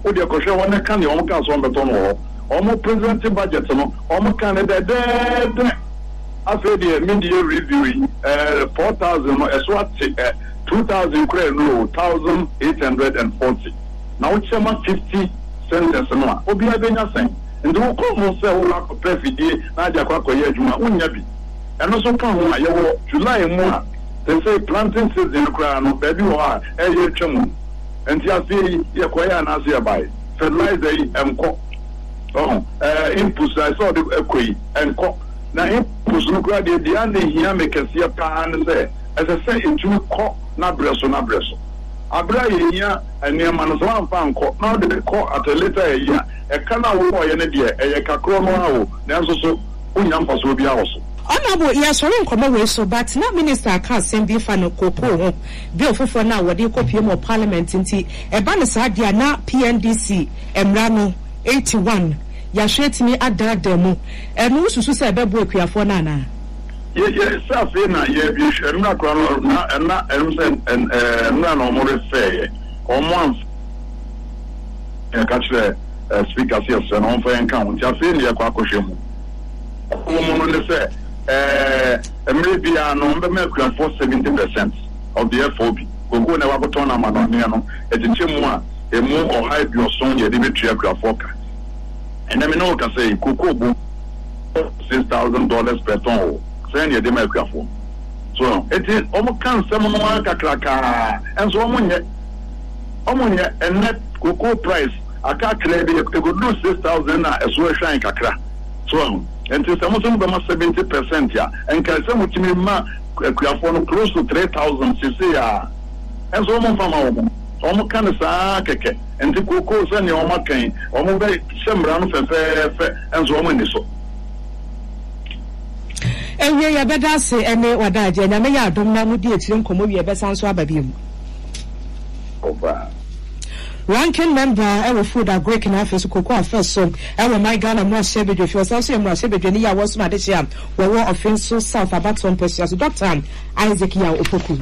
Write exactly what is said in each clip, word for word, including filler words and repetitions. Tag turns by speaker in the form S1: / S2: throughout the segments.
S1: o de ko hwe won kan ne o ka so beto no o mo president budget no o mo kan de de afi de media review eh four thousand no eso at two thousand kure no one thousand eight hundred forty na o chema fifty cents no obi abenya sen ndo ko mo se wo la ko prefidie na aja kwa koye adwuma unya bi eno so kan ho ayewo July mu a they say planting season kura no baby wo a e ye twemu enti afi ye koye na aso ye bai fertilizer yi enko oh eh inputs I saw the ekoi enko na inputs no kura de dia na hia mekase pa an se as I say into ko na breso na breso abra ye hia eniema no so amfa anko na de ko at a later year e kana wo ye ne de e ye kakro no hawo na nso so unya mpaso bi awoso
S2: Honorable, yes, sorry, come away so, but now Minister can't send the final copo. Bill for now, what you copy more parliament into a banisadia na P N D C, Emrano eighty-one. Yashet me at that demo, and who should say Bebo for Nana?
S1: Yes, yes, Safina, yes, I'm not going to, and not, and uh, no more say, or month. Catch the speaker, yes, and on for encounter, Jafinia Quacoshim. Woman, say. Uh, maybe I know maybe for seventy percent of the F O B. Go go na waboton na manano. E tinche mu a e mu or hype your son ye Dimitri Agrafoka. And I know can say Kukubu six thousand dollars per ton. Say ye Dimitri Agrafo. So it is almost can some no kakraka. And so omunye omunye and net cocoa price aka credit e go do six thousand na e so hwan kakra. So and to some of them seventy percent ya and can some which ma kuafo close to three thousand cc ya and so mo fama wo omo kan sa keke and the koko say ne omo kan omo be semra no fefe and so omo ni so
S2: enye ya beda se ene wadaje na me ya dom na mu di etire nkomo wi e be san so ababiem
S1: over
S2: ranking member ever food a great in office koko first so ever my Ghana more sebejo if yourself say more sebejo ni ya was na this year we were offensive south about one person so Doctor Isaac ya opoku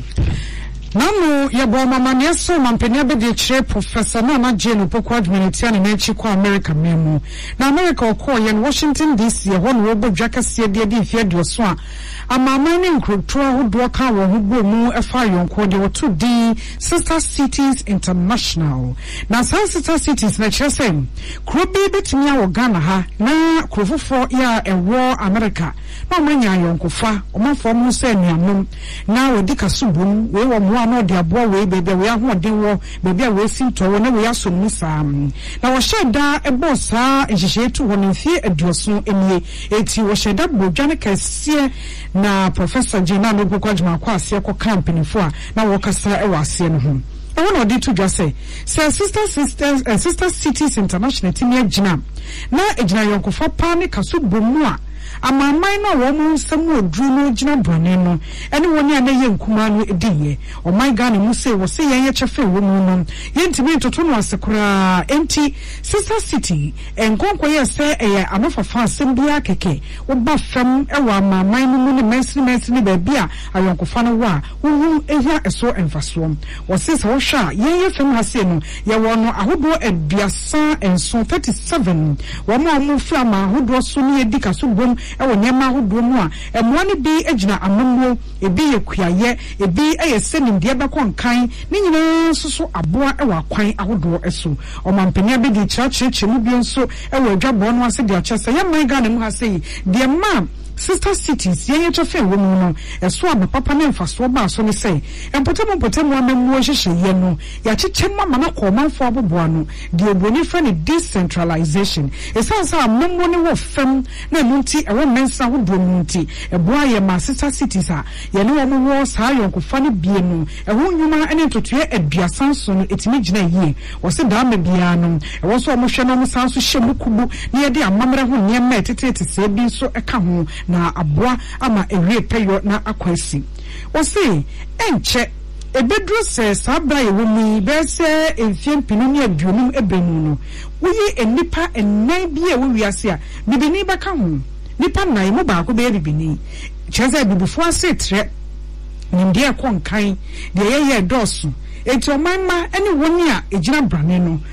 S2: Namu ya bo mama neso mampenia be de chire professor na na Jane Opoku adminity na na kwa America memu na America okọ ye Washington D C ho no bo dwakase de de fie do so a amama ne nkrotro ahodo ka wo ho bo mu efa yonko de woto di Sister Cities International na Sister Cities na chese krobi betimi a wo Ghana ha na krofofo ya ewo America na manya yonkofa omafo mu se nuamum na wodi kasubum we wo mu no de abo we bebe we ahoden wo bebe we sinto wo na we asom sam na wo sheda ebo sa ehihye tu wo nfie aduoso emie eti wo sheda bodwane kase na Professor Jina no Opoku kwa ase ko company fo a na wo kasa e wase no ho I want to do just say, say sister sisters and uh, sister cities international team Jina na ejina yonkofa pa ne kaso bomu a amamai na wo mu nsam odru no gina brane no ene woni ana ye nkuma no ediye o my God mu say wo say ye chefe wo mu no ye ntimi toto no asekura enti sister city enkonko ye say eye amafafa asem bia keke wo ba fam e wa amamai no mu ne mesri mesri ba bia ayonkofa no wa wo ehia eso emfaso wo say so hwa ye ye fam hase no ye wo no ahodo aduasa enso thirty-seven wo ma mu fam ahodo so ne edika so bom ewo nyema hodo mu a emoa ne bi agina amammo ebi yekuaye ebi eyesenim de be konkan ne nyina soso aboa ewa kwan ahodo eso omampenia be di church mu bi nso ewo adwabo no ase de achese ye man Ghana mu ha sei de ma sister cities ye yechofe wo mu no eso abapapa ne mfaso ba so ne sei empotemo potemo amammo hyehyɛ ye no ya cheche mama na komanfo aboboa no de oboni fa ne decentralization esansa amammo ne wo fam na munti ewo mensa hodo munti eboa ye ma sister cities a ye ne wo mo wo saa yonkofa ne bie no ewo nwuma ene ntotoe aduasan so no etimi gina yie wo se da ma bia no ewo so mo hwe no mo san so hye mukubu ne ye de amamre ho ne ma tetete se bi so eka ho na aboa ama ewie peyo na akwasi wose enche ebedru se sabra ye wumi be se enfie mpinu ne aduonum ebenu no woyi enipa enan bi e wo wiase a bibini beka ho nipa nan mo ba ko be bibini cheze bibifo ase tre nimde akonkan de ye ye dosu enti omanma ene woni a ejina brane no